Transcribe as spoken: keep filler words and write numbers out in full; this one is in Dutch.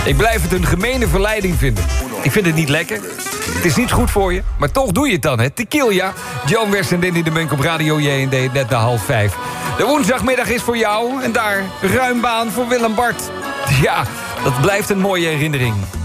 Ik blijf het een gemene verleiding vinden. Ik vind het niet lekker. Het is niet goed voor je, maar toch doe je het dan, hè. Tequila. Joan West en Danny de Munk op Radio J en D, net na half vijf. De woensdagmiddag is voor jou en daar ruim baan voor Willem Bart. Ja, dat blijft een mooie herinnering.